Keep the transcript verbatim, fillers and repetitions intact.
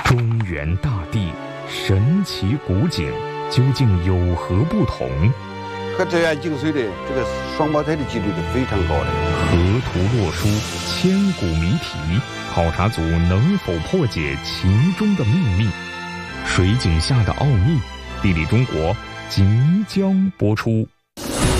中原大地神奇古景究竟有何不同？ 和这样井水的这个双胞胎的几率是非常高的。 河图洛书，千古谜题，考察组能否破解其中的秘密？水井下的奥秘，地理中国即将播出。